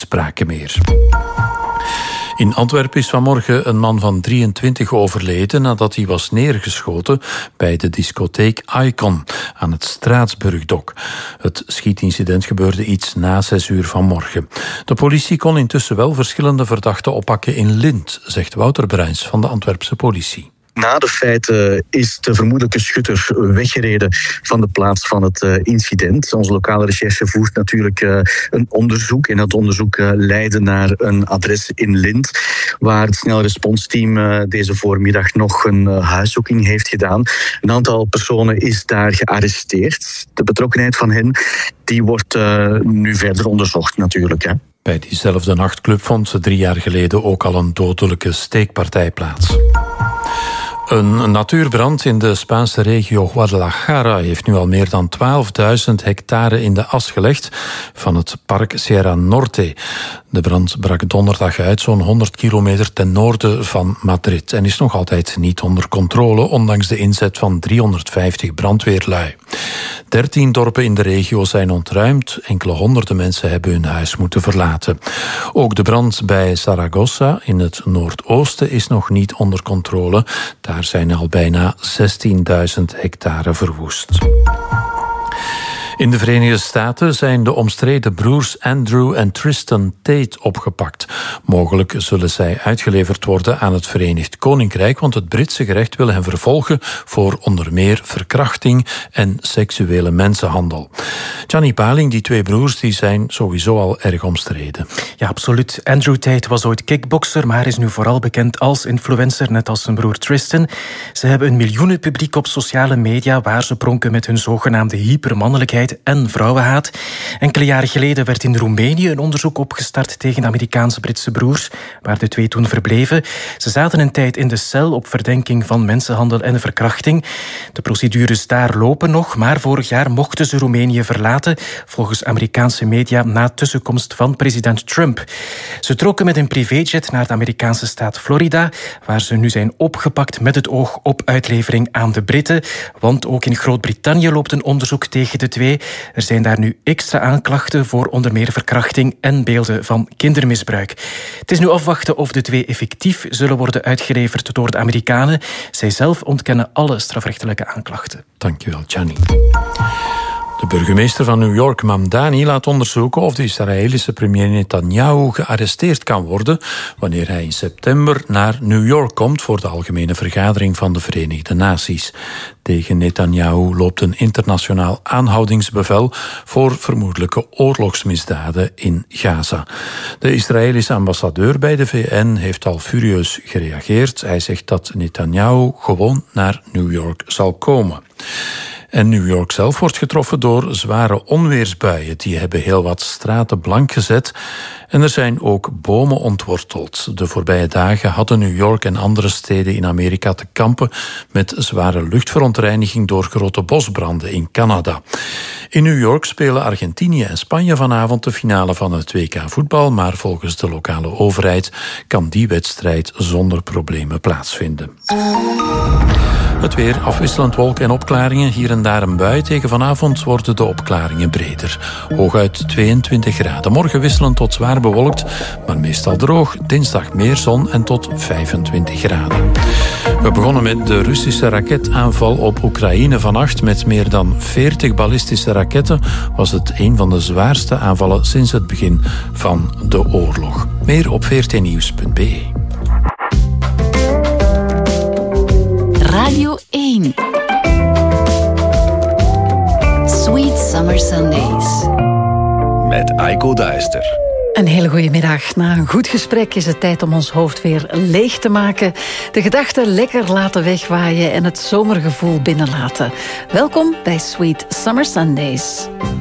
sprake meer. In Antwerpen is vanmorgen een man van 23 overleden nadat hij was neergeschoten bij de discotheek Icon aan het Straatsburgdok. Het schietincident gebeurde iets na 6 uur vanmorgen. De politie kon intussen wel verschillende verdachten oppakken in Lint, zegt Wouter Bruins van de Antwerpse politie. Na de feiten is de vermoedelijke schutter weggereden van de plaats van het incident. Onze lokale recherche voert natuurlijk een onderzoek. En dat onderzoek leidde naar een adres in Lint, waar het snelresponsteam deze voormiddag nog een huiszoeking heeft gedaan. Een aantal personen is daar gearresteerd. De betrokkenheid van hen die wordt nu verder onderzocht natuurlijk, hè. Bij diezelfde nachtclub vond 3 jaar geleden ook al een dodelijke steekpartij plaats. Een natuurbrand in de Spaanse regio Guadalajara heeft nu al meer dan 12.000 hectare in de as gelegd van het park Sierra Norte. De brand brak donderdag uit zo'n 100 kilometer ten noorden van Madrid en is nog altijd niet onder controle, ondanks de inzet van 350 brandweerlui. 13 dorpen in de regio zijn ontruimd, enkele honderden mensen hebben hun huis moeten verlaten. Ook de brand bij Zaragoza in het noordoosten is nog niet onder controle. Daar zijn al bijna 16.000 hectare verwoest. In de Verenigde Staten zijn de omstreden broers Andrew en Tristan Tate opgepakt. Mogelijk zullen zij uitgeleverd worden aan het Verenigd Koninkrijk, want het Britse gerecht wil hen vervolgen voor onder meer verkrachting en seksuele mensenhandel. Gianni Paling, die 2 broers, die zijn sowieso al erg omstreden. Ja, absoluut. Andrew Tate was ooit kickbokser, maar is nu vooral bekend als influencer, net als zijn broer Tristan. Ze hebben een miljoenenpubliek op sociale media waar ze pronken met hun zogenaamde hypermannelijkheid en vrouwenhaat. Enkele jaren geleden werd in Roemenië een onderzoek opgestart tegen de Amerikaanse-Britse broers, waar de 2 toen verbleven. Ze zaten een tijd in de cel op verdenking van mensenhandel en verkrachting. De procedures daar lopen nog, maar vorig jaar mochten ze Roemenië verlaten, volgens Amerikaanse media na tussenkomst van president Trump. Ze trokken met een privéjet naar de Amerikaanse staat Florida, waar ze nu zijn opgepakt met het oog op uitlevering aan de Britten. Want ook in Groot-Brittannië loopt een onderzoek tegen de 2. Er zijn daar nu extra aanklachten voor onder meer verkrachting en beelden van kindermisbruik. Het is nu afwachten of de 2 effectief zullen worden uitgeleverd door de Amerikanen. Zij zelf ontkennen alle strafrechtelijke aanklachten. Dankjewel, Gianni. De burgemeester van New York, Mamdani, laat onderzoeken of de Israëlische premier Netanyahu gearresteerd kan worden wanneer hij in september naar New York komt voor de algemene vergadering van de Verenigde Naties. Tegen Netanyahu loopt een internationaal aanhoudingsbevel voor vermoedelijke oorlogsmisdaden in Gaza. De Israëlische ambassadeur bij de VN heeft al furieus gereageerd. Hij zegt dat Netanyahu gewoon naar New York zal komen. En New York zelf wordt getroffen door zware onweersbuien. Die hebben heel wat straten blank gezet. En er zijn ook bomen ontworteld. De voorbije dagen hadden New York en andere steden in Amerika te kampen met zware luchtverontreiniging door grote bosbranden in Canada. In New York spelen Argentinië en Spanje vanavond de finale van het WK voetbal, maar volgens de lokale overheid kan die wedstrijd zonder problemen plaatsvinden. Het weer, afwisselend wolken en opklaringen, hier en daar een bui. Tegen vanavond worden de opklaringen breder. Hooguit 22 graden. Morgen wisselend tot zwaar bewolkt, maar meestal droog. Dinsdag meer zon en tot 25 graden. We begonnen met de Russische raketaanval op Oekraïne vannacht. Met meer dan 40 ballistische raketten was het een van de zwaarste aanvallen sinds het begin van de oorlog. Meer op vrtnieuws.be. Radio 1. Sweet Summer Sundays. Met Aiko Duister. Een hele goede middag. Na een goed gesprek is het tijd om ons hoofd weer leeg te maken. De gedachten lekker laten wegwaaien en het zomergevoel binnenlaten. Welkom bij Sweet Summer Sundays.